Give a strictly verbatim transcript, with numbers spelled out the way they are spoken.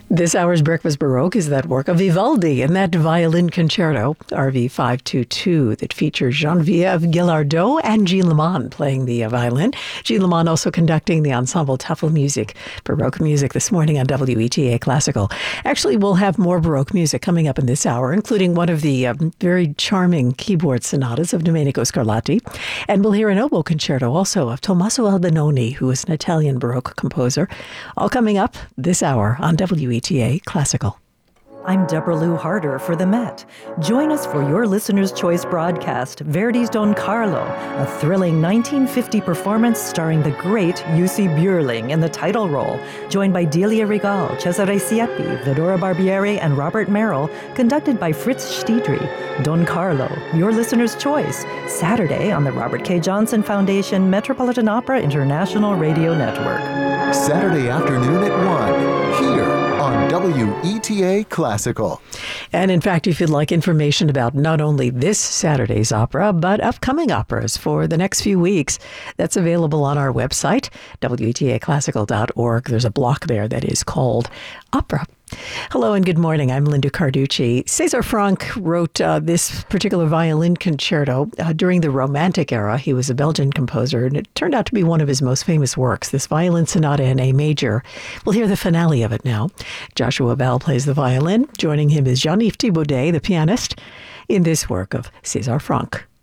This hour's Breakfast Baroque is that work of Vivaldi and that violin concerto, R V five twenty-two, that features Geneviève Guillardot and Jean Lamont playing the violin. Jean Lamont also conducting the ensemble Tafel Music, Baroque music this morning on W E T A Classical. Actually, we'll have more Baroque music coming up in this hour, including one of the uh, very charming keyboard sonatas of Domenico Scarlatti. And we'll hear an oboe concerto also of Tommaso Albinoni, who is an Italian Baroque composer. All coming up this hour on W E T A Classical. I'm Deborah Lou Harder for the Met. Join us for your Listener's Choice broadcast, Verdi's Don Carlo, a thrilling nineteen fifty performance starring the great Jussi Björling in the title role, joined by Delia Regal, Cesare Siepi, Vidora Barbieri, and Robert Merrill, conducted by Fritz Stiedry. Don Carlo, your Listener's Choice, Saturday on the Robert K. Johnson Foundation Metropolitan Opera International Radio Network. Saturday afternoon at one, here on W E T A Classical. And in fact, if you'd like information about not only this Saturday's opera, but upcoming operas for the next few weeks, that's available on our website, W E T A classical dot org. There's a block there that is called Opera. Hello and good morning. I'm Linda Carducci. Cesar Franck wrote uh, this particular violin concerto uh, during the Romantic era. He was a Belgian composer, and it turned out to be one of his most famous works, this violin sonata in A major. We'll hear the finale of it now. Joshua Bell plays the violin. Joining him is Jean-Yves Thibaudet, the pianist, in this work of Cesar Franck.